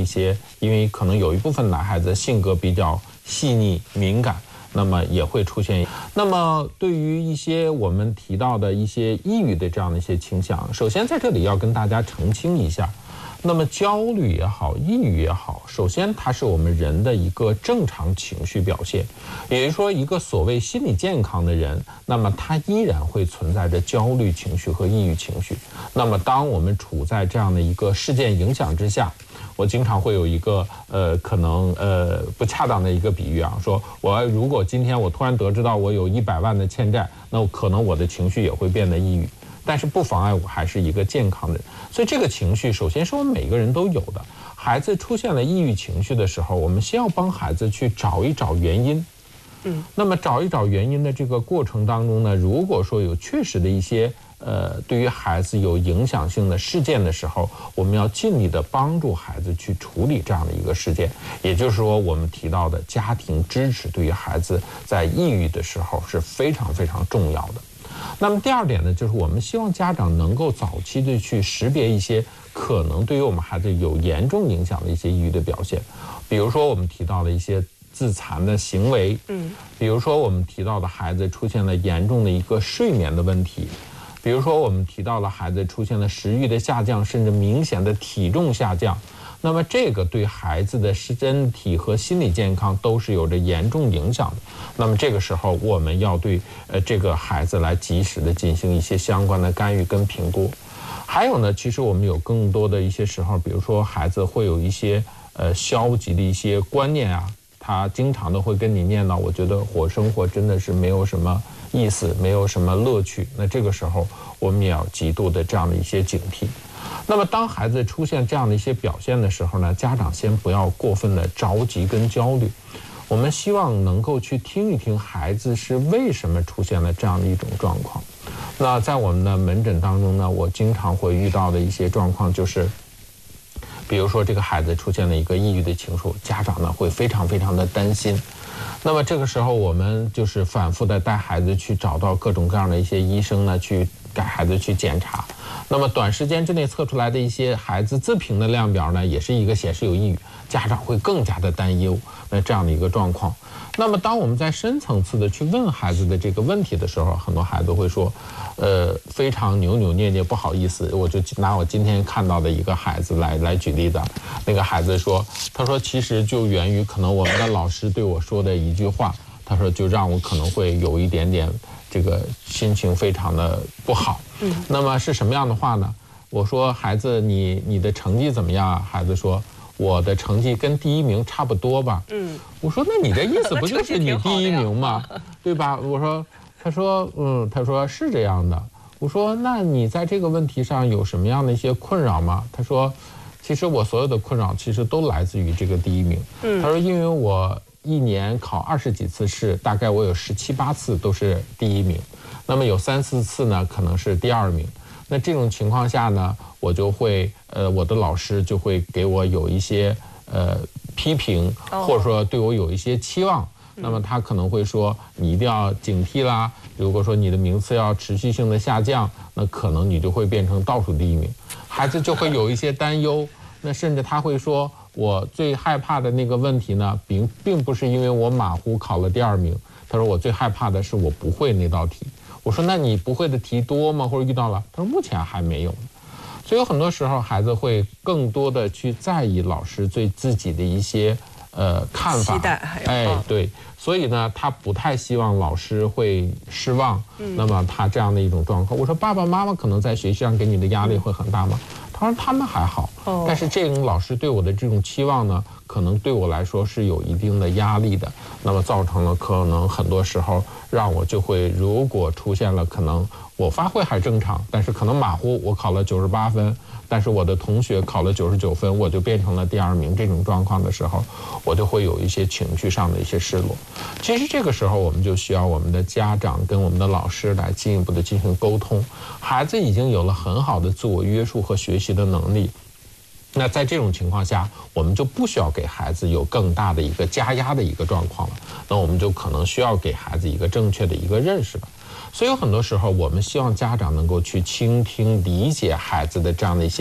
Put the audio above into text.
一些，因为可能有一部分男孩子性格比较细腻敏感，那么也会出现。那么对于一些我们提到的一些抑郁的这样的一些倾向，首先在这里要跟大家澄清一下。那么焦虑也好，抑郁也好，首先它是我们人的一个正常情绪表现，也就是说一个所谓心理健康的人，那么他依然会存在着焦虑情绪和抑郁情绪。那么当我们处在这样的一个事件影响之下，我经常会有一个可能不恰当的一个比喻啊，说如果今天我突然得知到我有100万的欠债，那可能我的情绪也会变得抑郁。但是不妨碍我还是一个健康的人，所以这个情绪首先是我们每个人都有的。孩子出现了抑郁情绪的时候，我们先要帮孩子去找一找原因。那么找一找原因的这个过程当中呢，如果说有确实的一些对于孩子有影响性的事件的时候，我们要尽力的帮助孩子去处理这样的一个事件。也就是说，我们提到的家庭支持对于孩子在抑郁的时候是非常非常重要的。那么第二点呢，就是我们希望家长能够早期的去识别一些可能对于我们孩子有严重影响的一些抑郁的表现，比如说我们提到的一些自残的行为，比如说我们提到的孩子出现了严重的一个睡眠的问题，比如说我们提到了孩子出现了食欲的下降，甚至明显的体重下降。那么这个对孩子的身体和心理健康都是有着严重影响的。那么这个时候我们要对这个孩子来及时的进行一些相关的干预跟评估。还有呢，其实我们有更多的一些时候，比如说孩子会有一些消极的一些观念啊，他经常的会跟你念叨，我觉得我生活真的是没有什么意思，没有什么乐趣。那这个时候我们也要极度的这样的一些警惕。那么当孩子出现这样的一些表现的时候呢，家长先不要过分的着急跟焦虑，我们希望能够去听一听孩子是为什么出现了这样的一种状况。那在我们的门诊当中呢，我经常会遇到的一些状况就是，比如说这个孩子出现了一个抑郁的情绪，家长呢会非常非常的担心。那么这个时候我们就是反复的带孩子去找到各种各样的一些医生呢，去给孩子去检查。那么短时间之内测出来的一些孩子自评的量表呢，也是一个显示有抑郁，家长会更加的担忧这样的一个状况。那么当我们在深层次的去问孩子的这个问题的时候，很多孩子会说非常扭扭捏捏，不好意思。我就拿我今天看到的一个孩子来举例子。那个孩子说，他说其实就源于可能我们的老师对我说的一句话，他说就让我可能会有一点点这个心情非常的不好。那么是什么样的话呢？我说孩子你的成绩怎么样啊？孩子说我的成绩跟第1名差不多吧。我说那你的意思不就是你第1名吗？对吧？他说是这样的。我说那你在这个问题上有什么样的一些困扰吗？他说其实我所有的困扰其实都来自于这个第1名。他说因为我1年考20几次试，大概我有17、18次都是第1名，那么有3、4次呢可能是第2名。那这种情况下呢，我就会我的老师就会给我有一些批评，或者说对我有一些期望。那么他可能会说你一定要警惕啦，如果说你的名次要持续性的下降，那可能你就会变成倒数第1名。孩子就会有一些担忧。那甚至他会说我最害怕的那个问题呢，并不是因为我马虎考了第2名，他说我最害怕的是我不会那道题。我说那你不会的题多吗？或者遇到了？他说目前还没有。所以有很多时候孩子会更多的去在意老师对自己的一些看法， 期待还有对，所以呢他不太希望老师会失望。那么他这样的一种状况，我说爸爸妈妈可能在学习上给你的压力会很大吗？他说他们还好，但是这种老师对我的这种期望呢，可能对我来说是有一定的压力的。那么造成了可能很多时候让我就会，如果出现了可能我发挥还正常，但是可能马虎，我考了98分，但是我的同学考了99分，我就变成了第2名，这种状况的时候，我就会有一些情绪上的一些失落。其实这个时候我们就需要我们的家长跟我们的老师来进一步的进行沟通。孩子已经有了很好的自我约束和学习的能力，那在这种情况下，我们就不需要给孩子有更大的一个加压的一个状况了。那我们就可能需要给孩子一个正确的一个认识了。所以有很多时候，我们希望家长能够去倾听、理解孩子的这样的一些